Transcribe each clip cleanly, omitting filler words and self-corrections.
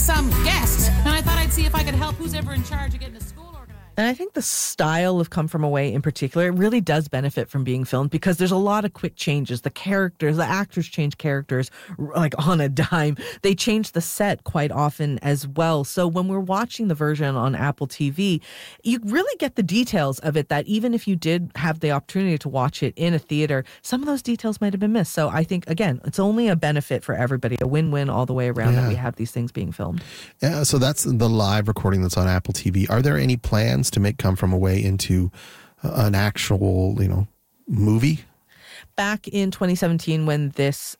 some guest, and I thought I'd see if I could help who's ever in charge of getting the school organized. And I think the style of Come From Away in particular, it really does benefit from being filmed because there's a lot of quick changes. The actors change characters like on a dime. They change the set quite often as well. So when we're watching the version on Apple TV, you really get the details of it that even if you did have the opportunity to watch it in a theater, some of those details might have been missed. So I think, again, it's only a benefit for everybody, a win-win all the way around that we have these things being filmed. Yeah, so that's the live recording that's on Apple TV. Are there any plans to make Come From Away into an actual, movie? Back in 2017, when this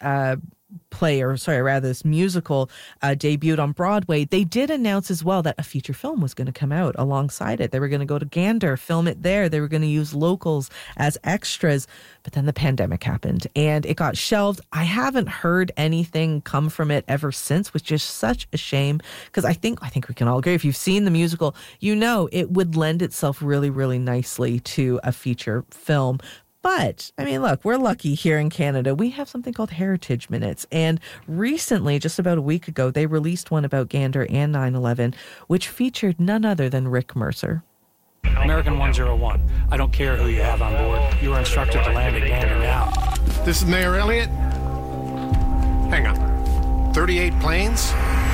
this musical debuted on Broadway, they did announce as well that a feature film was going to come out alongside it. They were going to go to Gander, film it there. They were going to use locals as extras. But then the pandemic happened and it got shelved. I haven't heard anything come from it ever since, which is such a shame because I think we can all agree. If you've seen the musical, it would lend itself really, really nicely to a feature film. But, look, we're lucky here in Canada. We have something called Heritage Minutes. And recently, just about a week ago, they released one about Gander and 9/11, which featured none other than Rick Mercer. American 101, I don't care who you have on board. You are instructed to land at Gander now. This is Mayor Elliott. Hang on. 38 planes?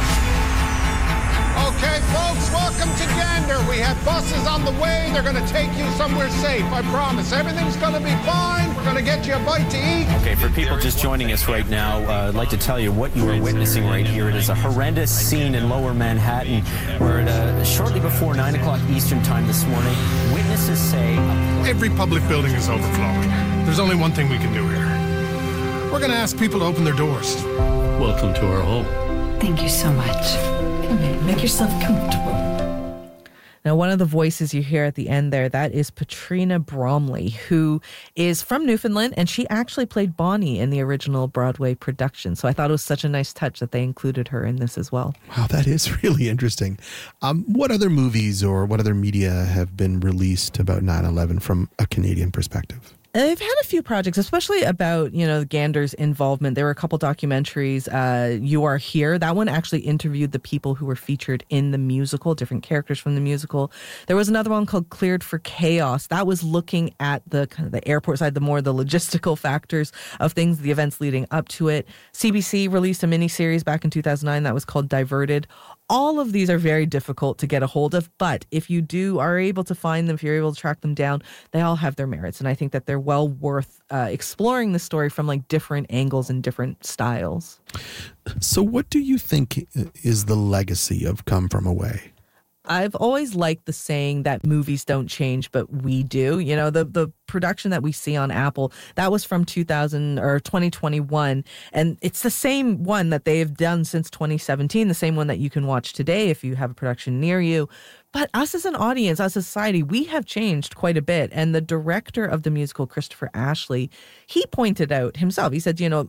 Okay, folks, welcome to Gander. We have buses on the way. They're going to take you somewhere safe, I promise. Everything's going to be fine. We're going to get you a bite to eat. Okay, for people just joining us right now, I'd like to tell you what you are witnessing right here. It is a horrendous scene in Lower Manhattan where shortly before 9 o'clock Eastern time this morning, witnesses say... Every public building is overflowing. There's only one thing we can do here. We're going to ask people to open their doors. Welcome to our home. Thank you so much. Come in, make yourself comfortable. Now, one of the voices you hear at the end there, that is Patrina Bromley, who is from Newfoundland, and she actually played Bonnie in the original Broadway production. So I thought it was such a nice touch that they included her in this as well. Wow, that is really interesting. What other movies or what other media have been released about 9/11 from a Canadian perspective? They've had a few projects, especially about, Gander's involvement. There were a couple documentaries. You Are Here. That one actually interviewed the people who were featured in the musical, different characters from the musical. There was another one called Cleared for Chaos. That was looking at the kind of the airport side, the logistical factors of things, the events leading up to it. CBC released a miniseries back in 2009 that was called Diverted. All of these are very difficult to get a hold of, but if you are able to find them, if you're able to track them down, they all have their merits. And I think that they're well worth exploring the story from different angles and different styles. So what do you think is the legacy of Come From Away? I've always liked the saying that movies don't change, but we do. The production that we see on Apple, that was from 2021. And it's the same one that they have done since 2017, the same one that you can watch today if you have a production near you. But us as an audience, as a society, we have changed quite a bit. And the director of the musical, Christopher Ashley, he pointed out himself, he said,